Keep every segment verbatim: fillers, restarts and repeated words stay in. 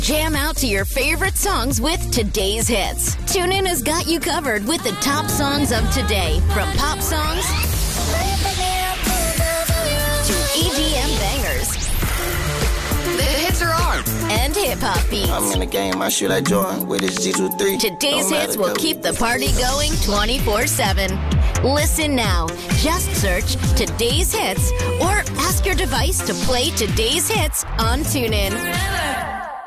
Jam out to your favorite songs with today's hits. TuneIn has got you covered with the top songs of today, from pop songs to E D M bangers. The hits are on, and hip-hop beats. I'm in the game, I shoot like Jordan with his G twenty-three. Today's hits will keep the party going twenty-four seven. Listen now. Just search Today's Hits or ask your device to play Today's Hits on TuneIn.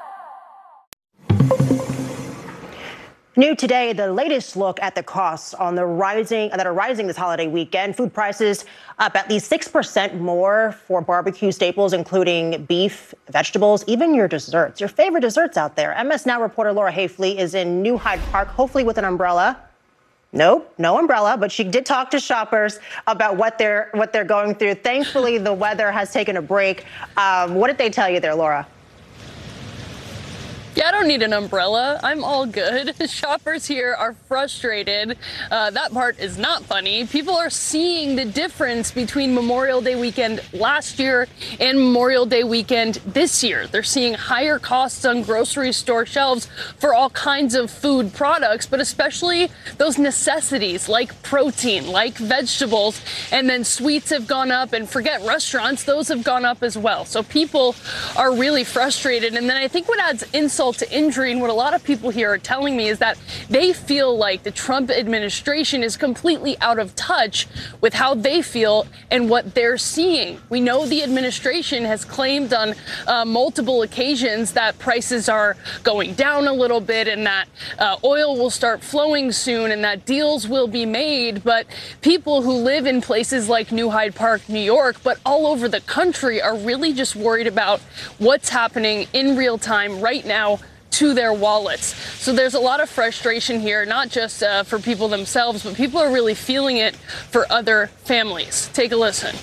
New today, the latest look at the costs on the rising that are rising this holiday weekend. Food prices up at least six percent more for barbecue staples, including beef, vegetables, even your desserts, your favorite desserts out there. M S Now reporter Laura Hafley is in New Hyde Park, hopefully with an umbrella. Nope, no umbrella, but she did talk to shoppers about what they're what they're going through. Thankfully, the weather has taken a break. Um, what did they tell you there, Laura? Yeah, I don't need an umbrella. I'm all good. Shoppers here are frustrated. Uh, that part is not funny. People are seeing the difference between Memorial Day weekend last year and Memorial Day weekend this year. They're seeing higher costs on grocery store shelves for all kinds of food products, but especially those necessities like protein, like vegetables, and then sweets have gone up, and forget restaurants, those have gone up as well. So people are really frustrated. And then I think what adds insult to injury, and what a lot of people here are telling me, is that they feel like the Trump administration is completely out of touch with how they feel and what they're seeing. We know the administration has claimed on uh, multiple occasions that prices are going down a little bit and that uh, oil will start flowing soon and that deals will be made. But people who live in places like New Hyde Park, New York, but all over the country, are really just worried about what's happening in real time right now to their wallets. So there's a lot of frustration here, not just uh, for people themselves, but people are really feeling it for other families. Take a listen.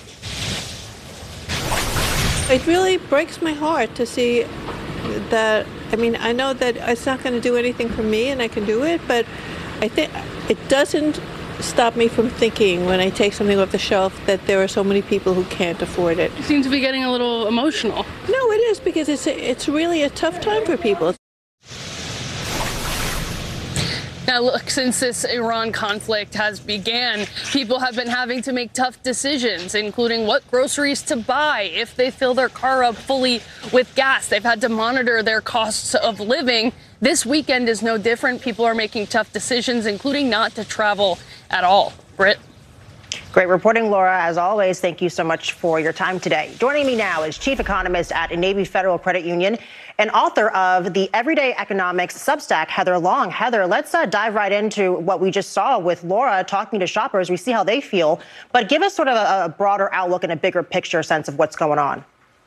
It really breaks my heart to see that. I mean, I know that it's not going to do anything for me and I can do it, but I think it doesn't stop me from thinking when I take something off the shelf that there are so many people who can't afford it. You seem to be getting a little emotional. No, it is, because it's a, it's really a tough time for people. Now, look, since this Iran conflict has began, people have been having to make tough decisions, including what groceries to buy if they fill their car up fully with gas. They've had to monitor their costs of living. This weekend is no different. People are making tough decisions, including not to travel at all. Britt? Great reporting, Laura. As always, thank you so much for your time today. Joining me now is chief economist at Navy Federal Credit Union and author of the Everyday Economics Substack, Heather Long. Heather, let's uh, dive right into what we just saw with Laura talking to shoppers. We see how they feel, but give us sort of a, a broader outlook and a bigger picture sense of what's going on.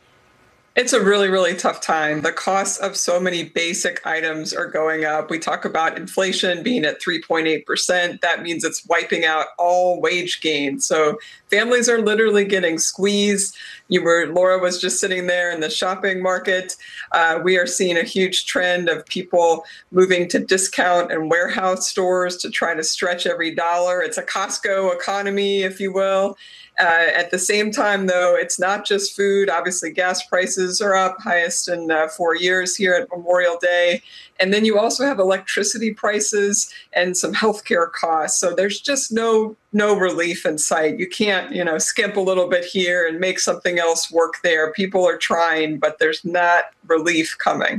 It's a really, really tough time. The costs of so many basic items are going up. We talk about inflation being at three point eight percent. That means it's wiping out all wage gain. So families are literally getting squeezed. You were, Laura was just sitting there in the shopping market. Uh, we are seeing a huge trend of people moving to discount and warehouse stores to try to stretch every dollar. It's a Costco economy, if you will. Uh, at the same time, though, it's not just food. Obviously, gas prices are up, highest in uh, four years here at Memorial Day. And then you also have electricity prices and some healthcare costs. So there's just no no relief in sight. You can't, you know, skimp a little bit here and make something else work there. People are trying, but there's not relief coming.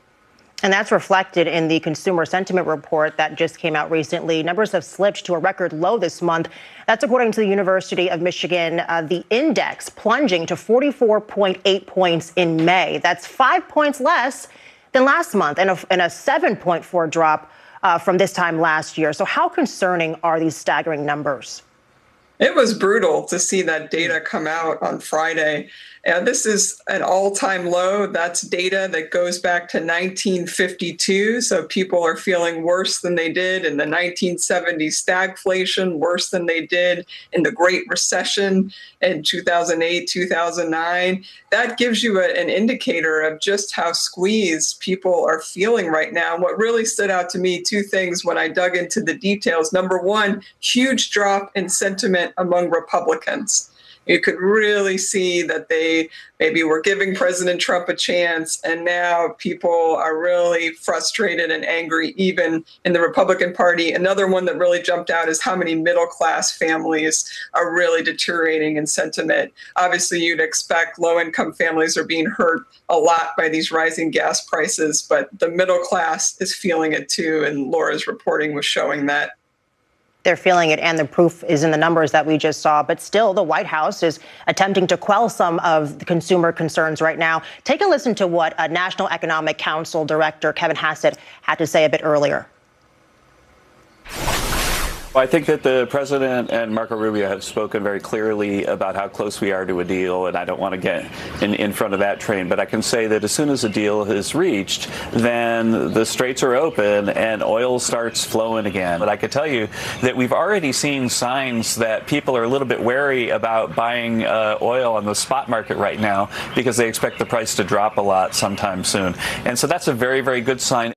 And that's reflected in the consumer sentiment report that just came out recently. Numbers have slipped to a record low this month. That's according to the University of Michigan. Uh, the index plunging to forty-four point eight points in May. That's five points less than last month, and a, and a seven point four drop uh, from this time last year. So how concerning are these staggering numbers? It was brutal to see that data come out on Friday. And this is an all-time low. That's data that goes back to nineteen fifty-two. So people are feeling worse than they did in the nineteen seventies stagflation, worse than they did in the Great Recession in two thousand eight, two thousand nine. That gives you a, an indicator of just how squeezed people are feeling right now. And what really stood out to me, two things when I dug into the details. Number one, huge drop in sentiment among Republicans. You could really see that they maybe were giving President Trump a chance, and now people are really frustrated and angry, even in the Republican Party. Another one that really jumped out is how many middle-class families are really deteriorating in sentiment. Obviously, you'd expect low-income families are being hurt a lot by these rising gas prices, but the middle class is feeling it too, and Laura's reporting was showing that. They're feeling it, and the proof is in the numbers that we just saw. But still, the White House is attempting to quell some of the consumer concerns right now. Take a listen to what a National Economic Council Director Kevin Hassett had to say a bit earlier. Well, I think that the president and Marco Rubio have spoken very clearly about how close we are to a deal, and I don't want to get in, in front of that train. But I can say that as soon as a deal is reached, then the straits are open and oil starts flowing again. But I can tell you that we've already seen signs that people are a little bit wary about buying uh, oil on the spot market right now because they expect the price to drop a lot sometime soon. And so that's a very, very good sign.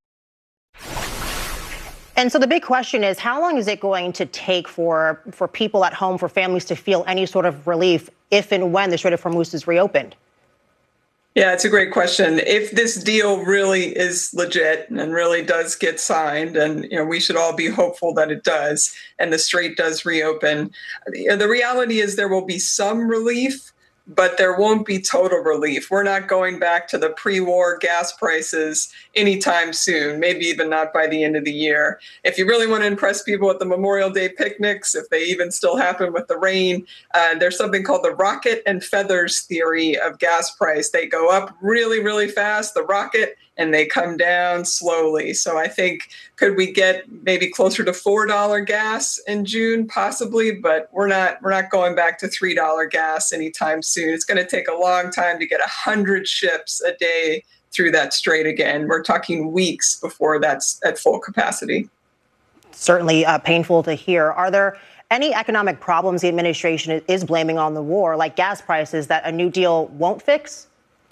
And so the big question is, how long is it going to take for for people at home, for families to feel any sort of relief if and when the Strait of Hormuz is reopened? Yeah, it's a great question. If this deal really is legit and really does get signed, and you know, we should all be hopeful that it does, and the strait does reopen, the reality is there will be some relief, but there won't be total relief. We're not going back to the pre-war gas prices anytime soon, maybe even not by the end of the year. If you really want to impress people at the Memorial Day picnics, if they even still happen with the rain, uh, there's something called the rocket and feathers theory of gas price. They go up really, really fast, the rocket, and they come down slowly. So I think, could we get maybe closer to four dollars gas in June? Possibly, but we're not we're not going back to three dollars gas anytime soon. It's going to take a long time to get one hundred ships a day through that strait again. We're talking weeks before that's at full capacity. Certainly uh, painful to hear. Are there any economic problems the administration is blaming on the war, like gas prices, that a new deal won't fix?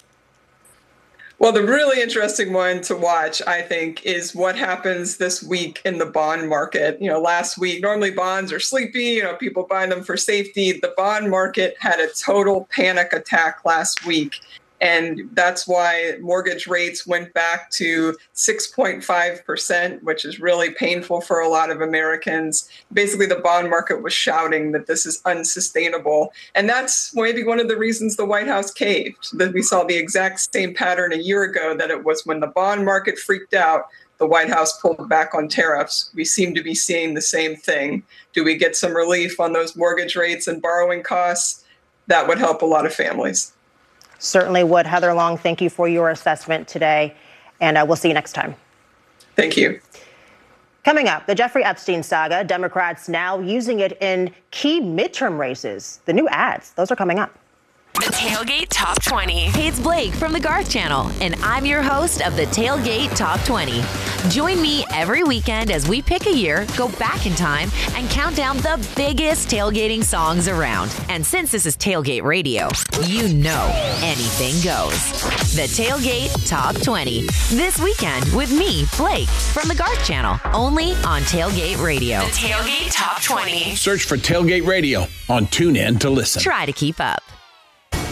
Well, the really interesting one to watch, I think, is what happens this week in the bond market. You know, last week, normally bonds are sleepy, you know, people buy them for safety. The bond market had a total panic attack last week. And that's why mortgage rates went back to six point five percent, which is really painful for a lot of Americans. Basically, the bond market was shouting that this is unsustainable. And that's maybe one of the reasons the White House caved, that we saw the exact same pattern a year ago, that it was when the bond market freaked out, the White House pulled back on tariffs. We seem to be seeing the same thing. Do we get some relief on those mortgage rates and borrowing costs? That would help a lot of families. Certainly would. Heather Long, thank you for your assessment today, and uh, we'll see you next time. Thank you. Coming up, the Jeffrey Epstein saga, Democrats now using it in key midterm races. The new ads, those are coming up. The Tailgate Top twenty. Hey, it's Blake from the Garth Channel, and I'm your host of the Tailgate Top twenty. Join me every weekend as we pick a year, go back in time, and count down the biggest tailgating songs around. And since this is Tailgate Radio, you know anything goes. The Tailgate Top twenty. This weekend with me, Blake, from the Garth Channel, only on Tailgate Radio. The Tailgate Top twenty. Search for Tailgate Radio on TuneIn to listen. Try to keep up.